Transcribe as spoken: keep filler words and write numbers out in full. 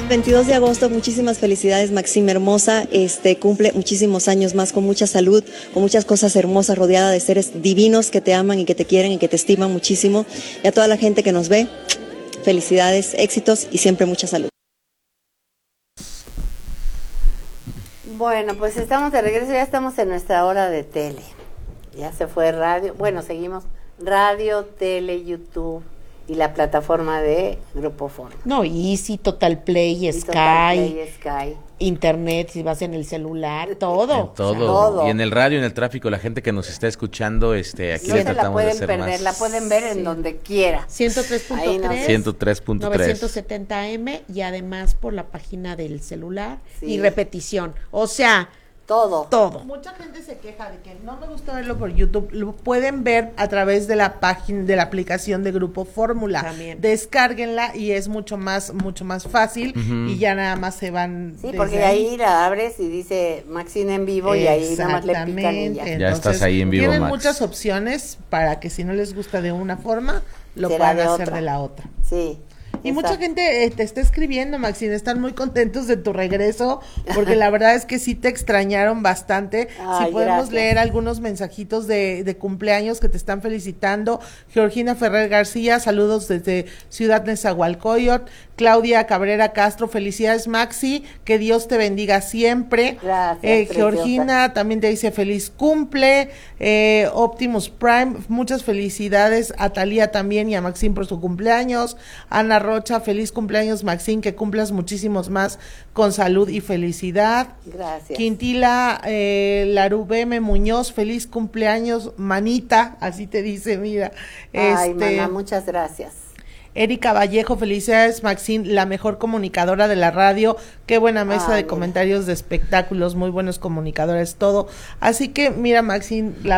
veintidós de agosto, muchísimas felicidades, Maxine hermosa, este cumple muchísimos años más con mucha salud, con muchas cosas hermosas, rodeada de seres divinos que te aman y que te quieren y que te estiman muchísimo. Y a toda la gente que nos ve, felicidades, éxitos y siempre mucha salud. Bueno, pues estamos de regreso, ya estamos en nuestra hora de tele. Ya se fue radio, bueno, seguimos radio, tele, YouTube y la plataforma de Grupo Fórmula. No, Easy, Total Play, Y Sky, Total Play, Sky. Internet, si vas en el celular, todo. En todo. O sea, todo. Y en el radio, en el tráfico, la gente que nos está escuchando, este, aquí No le se la tratamos de pueden hacer perder, más. la pueden ver en Sí. donde quiera. ciento tres punto Ahí no tres, sé. ciento tres punto tres. novecientos setenta eme y además por la página del celular Sí. y repetición. O sea, Todo. todo. Mucha gente se queja de que no me gusta verlo por YouTube. Lo pueden ver a través de la página, de la aplicación de Grupo Fórmula. También. Descárguenla y es mucho más, mucho más fácil Ujú. y ya nada más se van. Sí, desde porque ahí la abres y dice Maxine en vivo y ahí nada más le pican y ya. Exactamente. Ya estás ahí en vivo, Tienen Max. muchas opciones para que si no les gusta de una forma, lo Será puedan de hacer otra. de la otra. Sí. Y Está- mucha gente eh, te está escribiendo, Maxine, están muy contentos de tu regreso, porque la verdad es que sí te extrañaron bastante. Ay, si podemos gracias. leer algunos mensajitos de, de cumpleaños que te están felicitando. Georgina Ferrer García, saludos desde Ciudad Nezahualcóyotl. Claudia Cabrera Castro, felicidades, Maxi, que Dios te bendiga siempre. Gracias, Eh, preciosa. Georgina también te dice feliz cumple. eh, Optimus Prime, muchas felicidades a Talía también y a Maxine por su cumpleaños. Ana Rocha, feliz cumpleaños, Maxine, que cumplas muchísimos más con salud y felicidad. Gracias. Quintila eh, Larubeme Muñoz, feliz cumpleaños, manita, así te dice, mira. Ay, este, mamá, muchas gracias. Erika Vallejo, felicidades, Maxine, la mejor comunicadora de la radio. Qué buena mesa Ay, de mira. comentarios de espectáculos, muy buenos comunicadores, todo. Así que, mira, Maxine, la